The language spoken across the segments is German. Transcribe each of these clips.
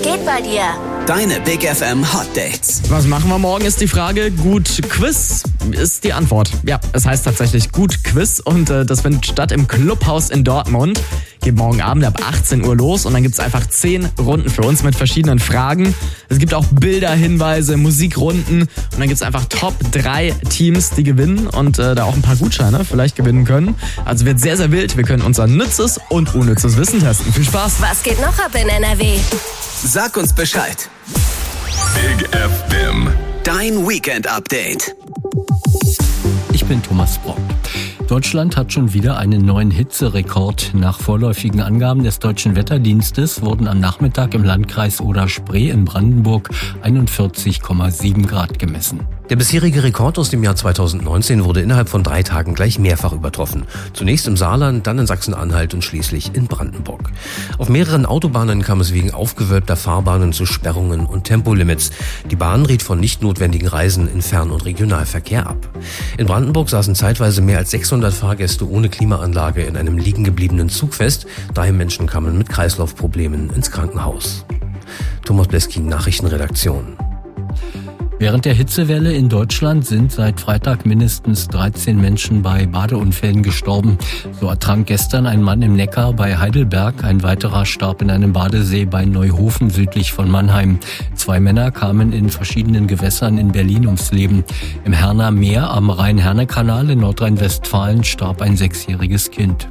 Was geht bei dir? Deine Big FM Hot Dates. Was machen wir morgen, ist die Frage. Gut Quiz ist die Antwort. Ja, es heißt tatsächlich Gut Quiz und das findet statt im Clubhaus in Dortmund. Geht morgen Abend ab 18 Uhr los und dann gibt's einfach 10 Runden für uns mit verschiedenen Fragen. Es gibt auch Bilder, Hinweise, Musikrunden und dann gibt's einfach Top 3 Teams, die gewinnen und da auch ein paar Gutscheine vielleicht gewinnen können. Also wird sehr, sehr wild. Wir können unser nützes und unnützes Wissen testen. Viel Spaß. Was geht noch ab in NRW? Sag uns Bescheid. Big FM. Dein Weekend-Update. Ich bin Thomas Brock. Deutschland hat schon wieder einen neuen Hitzerekord. Nach vorläufigen Angaben des Deutschen Wetterdienstes wurden am Nachmittag im Landkreis Oder-Spree in Brandenburg 41,7 Grad gemessen. Der bisherige Rekord aus dem Jahr 2019 wurde innerhalb von 3 Tagen gleich mehrfach übertroffen. Zunächst im Saarland, dann in Sachsen-Anhalt und schließlich in Brandenburg. Auf mehreren Autobahnen kam es wegen aufgewölbter Fahrbahnen zu Sperrungen und Tempolimits. Die Bahn riet von nicht notwendigen Reisen in Fern- und Regionalverkehr ab. In Brandenburg saßen zeitweise mehr als 600 Fahrgäste ohne Klimaanlage in einem liegen gebliebenen Zug fest. 3 Menschen kamen mit Kreislaufproblemen ins Krankenhaus. Thomas Bleskin, Nachrichtenredaktion. Während der Hitzewelle in Deutschland sind seit Freitag mindestens 13 Menschen bei Badeunfällen gestorben. So ertrank gestern ein Mann im Neckar bei Heidelberg, ein weiterer starb in einem Badesee bei Neuhofen südlich von Mannheim. 2 Männer kamen in verschiedenen Gewässern in Berlin ums Leben. Im Herner Meer am Rhein-Herne-Kanal in Nordrhein-Westfalen starb ein 6-jähriges Kind.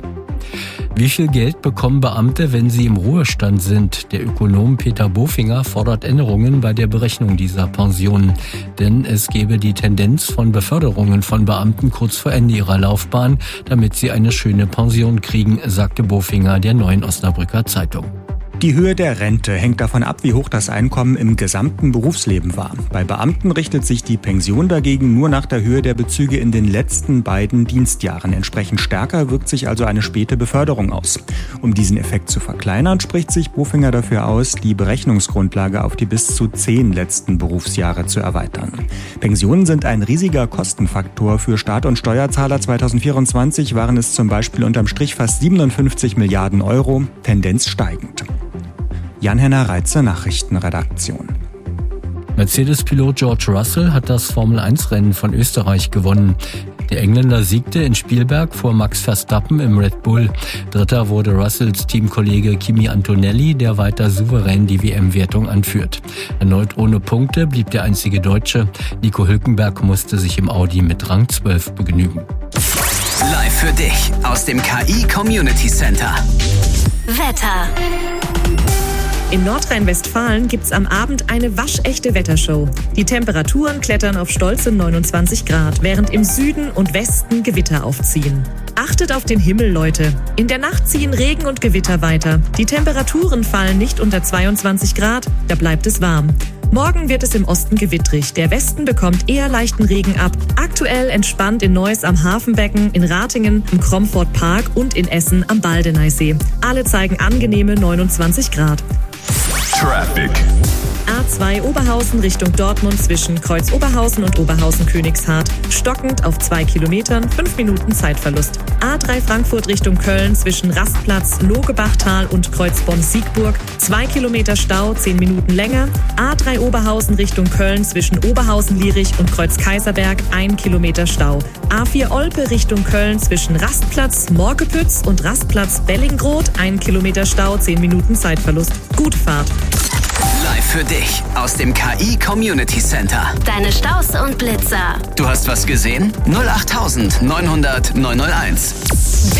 Wie viel Geld bekommen Beamte, wenn sie im Ruhestand sind? Der Ökonom Peter Bofinger fordert Änderungen bei der Berechnung dieser Pensionen. Denn es gebe die Tendenz von Beförderungen von Beamten kurz vor Ende ihrer Laufbahn, damit sie eine schöne Pension kriegen, sagte Bofinger der Neuen Osnabrücker Zeitung. Die Höhe der Rente hängt davon ab, wie hoch das Einkommen im gesamten Berufsleben war. Bei Beamten richtet sich die Pension dagegen nur nach der Höhe der Bezüge in den letzten beiden Dienstjahren. Entsprechend stärker wirkt sich also eine späte Beförderung aus. Um diesen Effekt zu verkleinern, spricht sich Bofinger dafür aus, die Berechnungsgrundlage auf die bis zu 10 letzten Berufsjahre zu erweitern. Pensionen sind ein riesiger Kostenfaktor für Staat und Steuerzahler. 2024 waren es zum Beispiel unterm Strich fast 57 Milliarden Euro, Tendenz steigend. Jan-Henner Reitze, Nachrichtenredaktion. Mercedes-Pilot George Russell hat das Formel-1-Rennen von Österreich gewonnen. Der Engländer siegte in Spielberg vor Max Verstappen im Red Bull. Dritter wurde Russells Teamkollege Kimi Antonelli, der weiter souverän die WM-Wertung anführt. Erneut ohne Punkte blieb der einzige Deutsche. Nico Hülkenberg musste sich im Audi mit Rang 12 begnügen. Live für dich aus dem KI Community Center. Wetter. In Nordrhein-Westfalen gibt's am Abend eine waschechte Wettershow. Die Temperaturen klettern auf stolze 29 Grad, während im Süden und Westen Gewitter aufziehen. Achtet auf den Himmel, Leute. In der Nacht ziehen Regen und Gewitter weiter. Die Temperaturen fallen nicht unter 22 Grad, da bleibt es warm. Morgen wird es im Osten gewittrig. Der Westen bekommt eher leichten Regen ab. Aktuell entspannt in Neuss am Hafenbecken, in Ratingen, im Kromford Park und in Essen am Baldeneysee. Alle zeigen angenehme 29 Grad. Traffic. A2 Oberhausen Richtung Dortmund zwischen Kreuz Oberhausen und Oberhausen-Königshardt. Stockend auf 2 Kilometern, 5 Minuten Zeitverlust. A3 Frankfurt Richtung Köln zwischen Rastplatz, Logebachtal und Kreuz Bonn-Siegburg. 2 Kilometer Stau, 10 Minuten länger. A3 Oberhausen Richtung Köln zwischen Oberhausen-Lierich und Kreuz Kaiserberg. 1 Kilometer Stau. A4 Olpe Richtung Köln zwischen Rastplatz, Morkepütz und Rastplatz Bellingroth. 1 Kilometer Stau, 10 Minuten Zeitverlust. Gute Fahrt. Live für dich aus dem KI Community Center. Deine Staus und Blitzer. Du hast was gesehen? 08900 901.